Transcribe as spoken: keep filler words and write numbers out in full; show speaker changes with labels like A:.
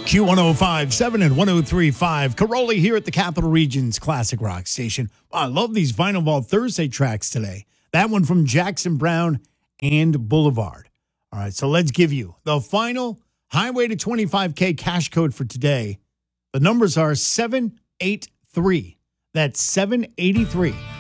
A: Q one oh five point seven and one oh three point five. Caroli here at the Capital Region's Classic Rock Station. I love these Vinyl Vault Thursday tracks today. That one from Jackson Browne and Boulevard. All right, so let's give you the final Highway to twenty-five K cash code for today. The numbers are seven eight three. That's seven eighty-three.